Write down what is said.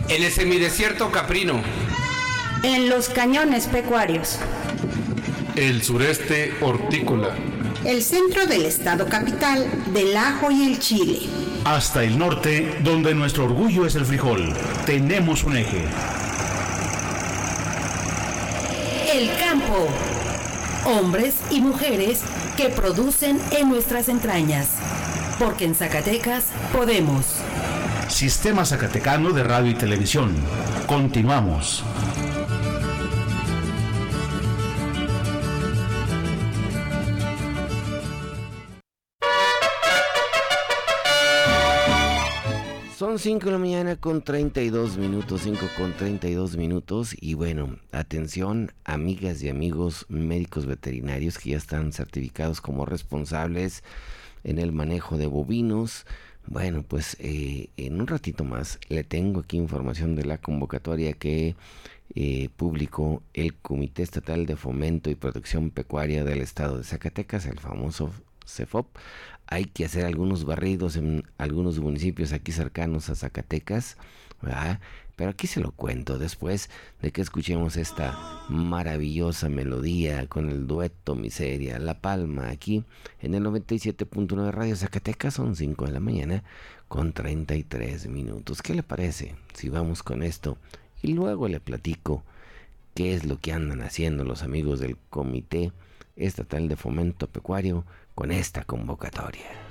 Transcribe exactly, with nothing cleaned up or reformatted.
En el semidesierto caprino. En los cañones pecuarios. El sureste hortícola. El centro del estado capital del ajo y el chile. Hasta el norte, donde nuestro orgullo es el frijol. Tenemos un eje. El campo. Hombres y mujeres que producen en nuestras entrañas. Porque en Zacatecas podemos. Sistema Zacatecano de Radio y Televisión. Continuamos. Son cinco de la mañana con treinta y dos minutos, cinco con treinta y dos minutos. Y bueno, atención, amigas y amigos médicos veterinarios que ya están certificados como responsables en el manejo de bovinos. Bueno, pues eh, en un ratito más le tengo aquí información de la convocatoria que eh, publicó el Comité Estatal de Fomento y Protección Pecuaria del Estado de Zacatecas, el famoso C E F O P. Hay que hacer algunos barridos en algunos municipios aquí cercanos a Zacatecas, ¿verdad? Pero aquí se lo cuento después de que escuchemos esta maravillosa melodía con el dueto Miseria, La Palma, aquí en el noventa y siete punto nueve Radio Zacatecas. Son cinco de la mañana con treinta y tres minutos. ¿Qué le parece si vamos con esto? Y luego le platico qué es lo que andan haciendo los amigos del Comité Estatal de Fomento Pecuario con esta convocatoria.